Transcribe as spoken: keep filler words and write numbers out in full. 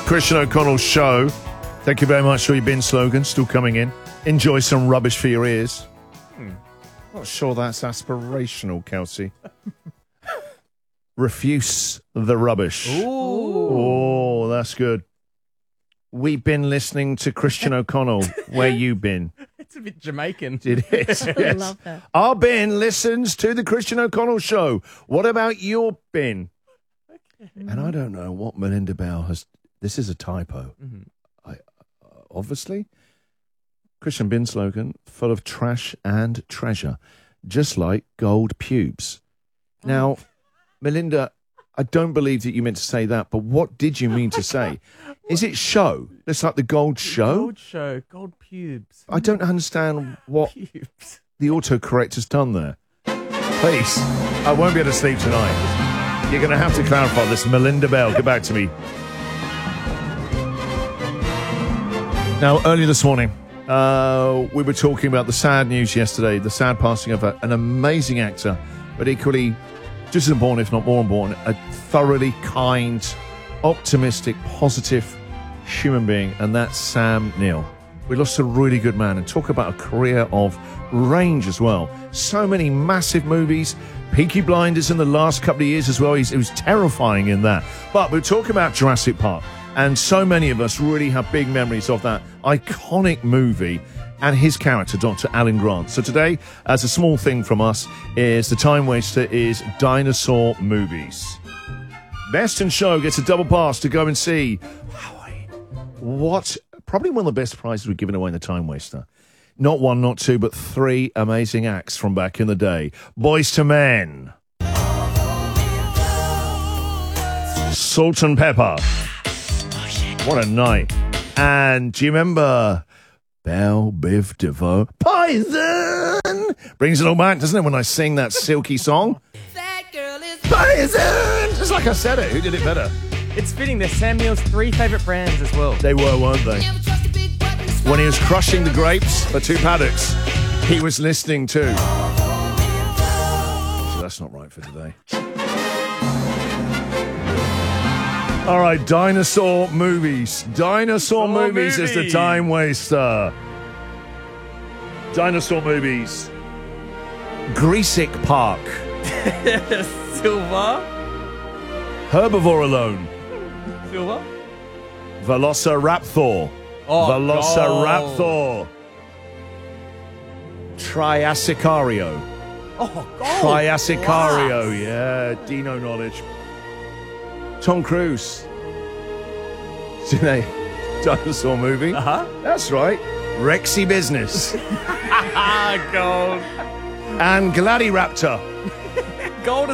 Christian O'Connell Show. Thank you very much for your bin slogan. Still coming in. Enjoy some rubbish for your ears. Hmm. Not sure that's aspirational, Kelsey. Refuse the rubbish. Ooh. Oh, that's good. We've been listening to Christian O'Connell. Where you been? It's a bit Jamaican. It is. I Yes. love that. Our bin listens to the Christian O'Connell Show. What about your bin? Okay. And I don't know what Melinda Bell has. This is a typo. Mm-hmm. I uh, obviously Christian bin slogan full of trash and treasure, just like gold pubes. Oh. Now, Melinda, I don't believe that you meant to say that, but what did you mean to say? Is it show? It's like the gold show? Gold show, gold pubes. I don't understand what Pubes. the autocorrect has done there. Please, I won't be able to sleep tonight. You're going to have to clarify this. Melinda Bell, get back to me. Now, earlier this morning, uh, we were talking about the sad news yesterday, the sad passing of a, an amazing actor, but equally just as important, if not more important, a thoroughly kind, optimistic, positive human being, and that's Sam Neill. We lost a really good man, and talk about a career of range as well. So many massive movies, Peaky Blinders in the last couple of years as well. He's, he was terrifying in that. But we're talking about Jurassic Park, and so many of us really have big memories of that iconic movie and his character, Doctor Alan Grant. So today, as a small thing from us, is the time waster is dinosaur movies. Best in Show gets a double pass to go and see what probably one of the best prizes we've given away in the Time Waster. Not one, not two, but three amazing acts from back in the day. Boys to Men, Salt and Pepper. What a night. And do you remember Belle Biv DeVoe? Poison! Brings it all back, doesn't it, when I sing that silky song? That girl is Poison! Just like I said it. Who did it better? It's fitting. They're Sam Neill's three favourite brands as well. They were, weren't they? never trust a big button. When he was crushing the grapes for two paddocks, he was listening to. So that's not right for today. All right, dinosaur movies. Dinosaur Dinosaur movies is the movies. time waster. Dinosaur movies. Greasick Park. Silver. Herbivore Alone. Silver. Velociraptor. Oh, Velociraptor. Triassicario. Oh, gold. Triassicario, Class. yeah, Dino knowledge. Tom Cruise. See they dinosaur movie? Uh-huh. That's right. Rexy Business. Ah, gold. And Gladyraptor. Gold